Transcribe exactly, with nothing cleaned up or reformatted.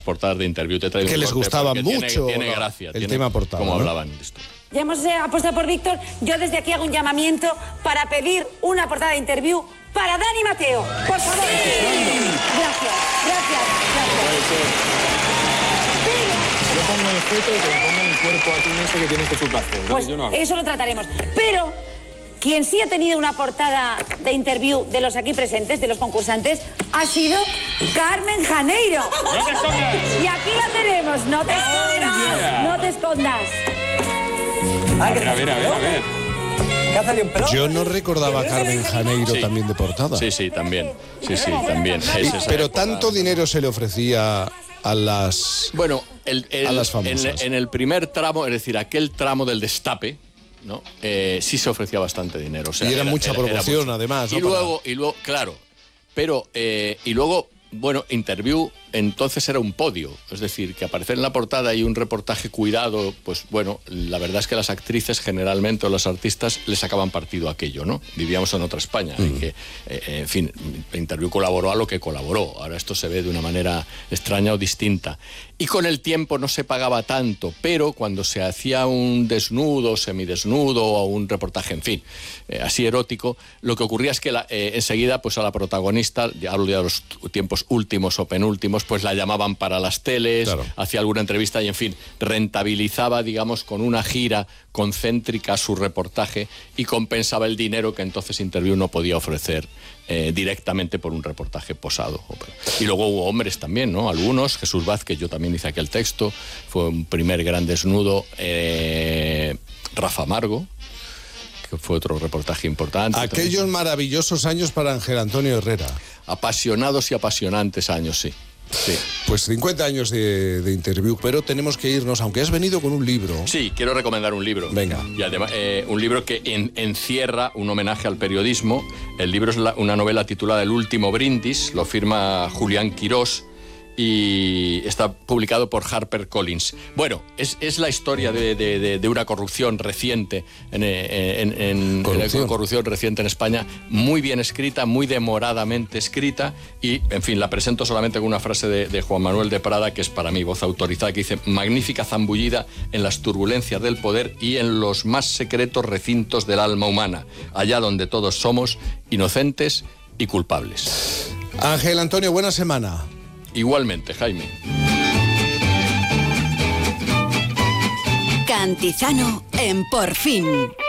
portadas de Interviú. Te traigo que les gustaba mucho tiene, tiene gracia, el tiene, tema portada, como ¿no? hablaban de esto. Ya hemos eh, apostado por Víctor. Yo desde aquí hago un llamamiento para pedir una portada de Interviú para Dani Mateo. Por favor. Gracias, gracias, gracias. Yo pongo el feto y que le ponga el cuerpo a ti ese que tienes que chupaste. Pues yo no hago. eso lo trataremos. Pero quien sí ha tenido una portada de Interviú de los aquí presentes, de los concursantes, ha sido Carmen Janeiro. ¡No te escondas! Y aquí la tenemos. No te escondas. No te escondas. A ver, a ver, a ver, a ver. Yo no recordaba a Carmen Janeiro Sí. también de portada. Sí, sí, también. Sí, sí, también. Y- Es esa pero época. tanto dinero se le ofrecía a las... Bueno, el, el- A las en, famosas. en el primer tramo, es decir, aquel tramo del destape, ¿no? Eh, sí se ofrecía bastante dinero. O sea, Y era mucha promoción, mucho. además, Y ¿no? luego, y luego, claro, pero, eh, y luego, bueno, Interviú entonces era un podio, es decir, que aparecer en la portada y un reportaje cuidado, pues bueno, la verdad es que las actrices generalmente o los artistas les sacaban partido a aquello, ¿no? Vivíamos en otra España, en que, eh, en fin, Interviú colaboró a lo que colaboró, ahora esto se ve de una manera extraña o distinta. Y con el tiempo no se pagaba tanto, pero cuando se hacía un desnudo, semidesnudo o un reportaje, en fin, eh, así erótico, lo que ocurría es que la, eh, enseguida pues a la protagonista, ya hablo ya de los tiempos últimos o penúltimos, pues la llamaban para las teles, Claro. hacía alguna entrevista y, en fin, rentabilizaba, digamos, con una gira concéntrica su reportaje y compensaba el dinero que entonces Interviú no podía ofrecer eh, directamente por un reportaje posado. Y luego hubo hombres también, ¿no? Algunos, Jesús Vázquez, yo también hice aquel texto, fue un primer gran desnudo, eh, Rafa Amargo, que fue otro reportaje importante. Aquellos también. maravillosos años para Ángel Antonio Herrera. Apasionados y apasionantes años, sí. Sí. Pues cincuenta años de, de Interviú, pero tenemos que irnos, aunque has venido con un libro. Sí, quiero recomendar un libro. Venga. Y además, eh, un libro que en- encierra un homenaje al periodismo. El libro es la- una novela titulada El último brindis, lo firma Julián Quirós y está publicado por HarperCollins. Bueno, es, es la historia de, de- de- de una corrupción reciente, en, en- en- Corrupción. en- corrupción reciente en España, muy bien escrita, muy demoradamente escrita y, en fin, la presento solamente con una frase de, de Juan Manuel de Prada, que es para mí voz autorizada, que dice: magnífica zambullida en las turbulencias del poder y en los más secretos recintos del alma humana, allá donde todos somos inocentes y culpables. Ángel Antonio, buena semana. Igualmente, Jaime. Cantizano en Por Fin.